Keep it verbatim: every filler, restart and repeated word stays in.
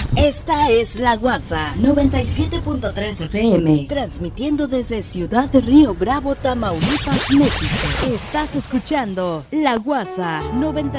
Esta es La Guasa noventa y siete punto tres F M, transmitiendo desde Ciudad de Río Bravo, Tamaulipas, México. Estás escuchando La Guasa noventa